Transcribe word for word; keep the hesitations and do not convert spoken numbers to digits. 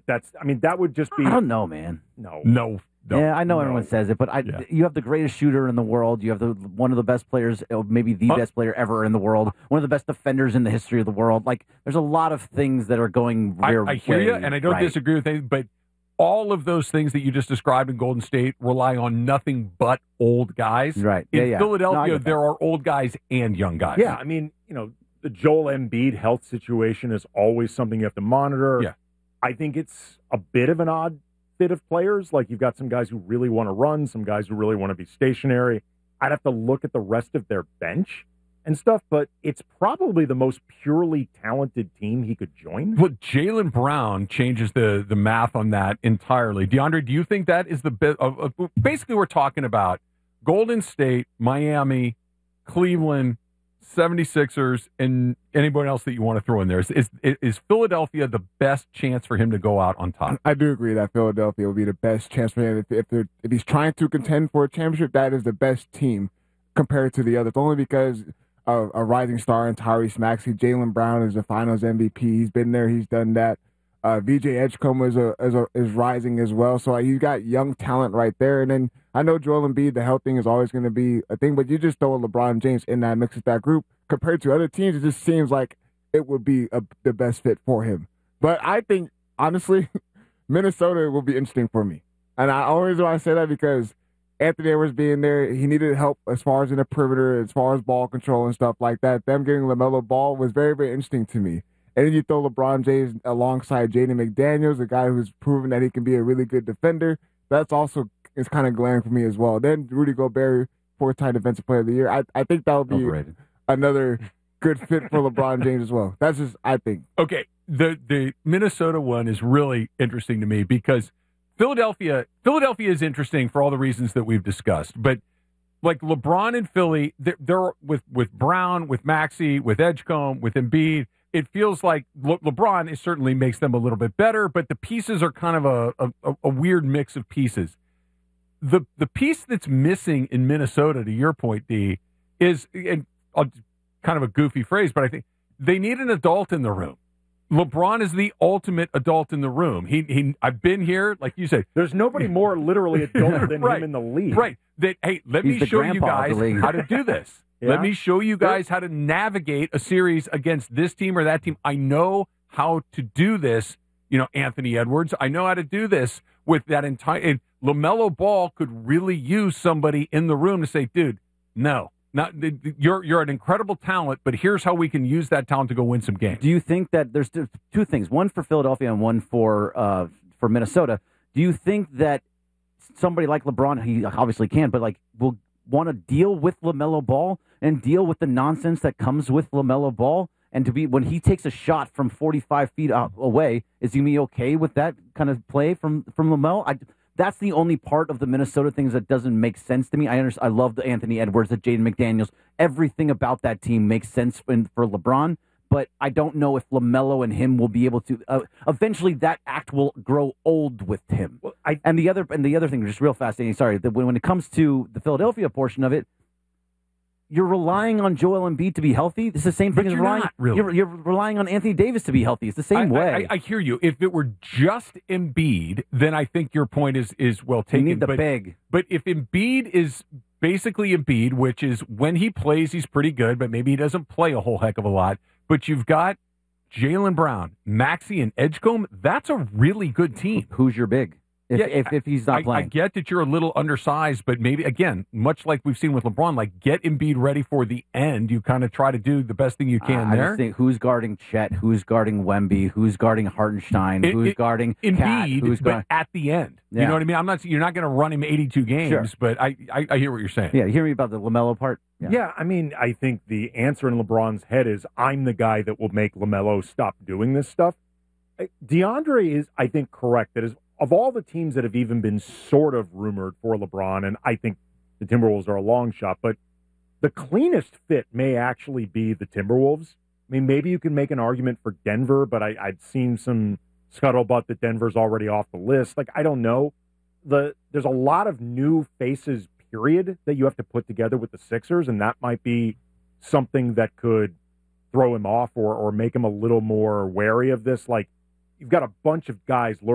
that's, I mean, that would just be. I don't know, man. No. No. No. Yeah, I know No. everyone says it, but I, Yeah. you have the greatest shooter in the world. You have the one of the best players, or maybe the Uh, best player ever in the world. One of the best defenders in the history of the world. Like, there's a lot of things that are going I, rear I hear way you, and I don't right. disagree with anything, but all of those things that you just described in Golden State rely on nothing but old guys. Right. In Yeah, yeah. Philadelphia, No, I get that. there are old guys and young guys. Yeah, I mean, you know, the Joel Embiid health situation is always something you have to monitor. Yeah. I think it's a bit of an odd fit of players. Like, you've got some guys who really want to run, some guys who really want to be stationary. I'd have to look at the rest of their bench and stuff, but it's probably the most purely talented team he could join. Well, Jaylen Brown changes the the math on that entirely. DeAndre, do you think that is the best? Uh, uh, basically, we're talking about Golden State, Miami, Cleveland, seventy-sixers, and anybody else that you want to throw in there. Is, is, is Philadelphia the best chance for him to go out on top? I do agree that Philadelphia will be the best chance for him. If, if, they're, if he's trying to contend for a championship, that is the best team compared to the others, only because of a rising star in Tyrese Maxey. Jaylen Brown is the finals M V P. He's been there. He's done that. Uh, V J Edgecombe is, a, is, a, is rising as well. So uh, you got young talent right there. And then I know Joel Embiid, the health thing is always going to be a thing, but you just throw LeBron James in that mix with that group. Compared to other teams, it just seems like it would be a, the best fit for him. But I think, honestly, Minnesota will be interesting for me. And I always want to say that because Anthony Edwards being there, he needed help as far as in the perimeter, as far as ball control and stuff like that. Them getting LaMelo Ball was very, very interesting to me. And then you throw LeBron James alongside Jaden McDaniels, a guy who's proven that he can be a really good defender. That's also is kind of glaring for me as well. Then Rudy Gobert, four-time Defensive Player of the Year. I, I think that would be Overrated. another good fit for LeBron James as well. That's just, I think. Okay, the the Minnesota one is really interesting to me because Philadelphia Philadelphia is interesting for all the reasons that we've discussed. But like LeBron and Philly, they're, they're with with Brown, with Maxey, with Edgecombe, with Embiid. It feels like Le- LeBron is certainly makes them a little bit better, but the pieces are kind of a, a, a weird mix of pieces. The the piece that's missing in Minnesota, to your point, D, is and I'll, kind of a goofy phrase, but I think they need an adult in the room. LeBron is the ultimate adult in the room. He he. I've been here, like you said. There's nobody more literally adult than Right. him in the league. Right. That hey, let He's me the show you grandpa of guys the league. how to do this. Yeah. Let me show you guys how to navigate a series against this team or that team. I know how to do this. You know, Anthony Edwards. I know how to do this with that entire. And LaMelo Ball could really use somebody in the room to say, "Dude, no, not you're you're an incredible talent, but here's how we can use that talent to go win some games." Do you think that there's two two things, one for Philadelphia and one for uh, for Minnesota? Do you think that somebody like LeBron, he obviously can, but like will want to deal with LaMelo Ball and deal with the nonsense that comes with LaMelo Ball? And to be when he takes a shot from forty-five feet out, away, is he gonna be okay with that kind of play from from LaMelo? I, that's the only part of the Minnesota things that doesn't make sense to me. I understand. I love the Anthony Edwards, the Jaden McDaniels. Everything about that team makes sense for, for LeBron. But I don't know if LaMelo and him will be able to. Uh, eventually, that act will grow old with him. Well, I, And the other and the other thing, just real fascinating. Sorry, that when when it comes to the Philadelphia portion of it, you're relying on Joel Embiid to be healthy. It's the same thing But as you're relying. not, really. You're, you're relying on Anthony Davis to be healthy. It's the same I, way. I, I hear you. If it were just Embiid, then I think your point is is well you taken. need the but, big. but if Embiid is basically Embiid, which is when he plays, he's pretty good, but maybe he doesn't play a whole heck of a lot. But you've got Jaylen Brown, Maxey, and Edgecombe. That's a really good team. Who's your big? If Yeah, if, if he's not I, I playing, get that you're a little undersized, but maybe, again, much like we've seen with LeBron, like get Embiid ready for the end. You kind of try to do the best thing you can Uh, I there. just think who's guarding Chet, who's guarding Wemby, who's guarding Hartenstein, It- who's it- guarding Cat, Embiid, who's but guarding. at the end. You Yeah. know what I mean? I'm not. You're not going to run him eighty-two games, Sure. but I, I, I hear what you're saying. Yeah, hear me about the LaMelo part. yeah. I mean, I think the answer in LeBron's head is I'm the guy that will make LaMelo stop doing this stuff. Uh, DeAndre is, I think, correct. That is, of all the teams that have even been sort of rumored for LeBron, and I think the Timberwolves are a long shot, but the cleanest fit may actually be the Timberwolves. I mean, maybe you can make an argument for Denver, but I, I've seen some scuttlebutt that Denver's already off the list. Like, I don't know. The There's a lot of new faces, period, that you have to put together with the Sixers, and that might be something that could throw him off or, or make him a little more wary of this. Like, you've got a bunch of guys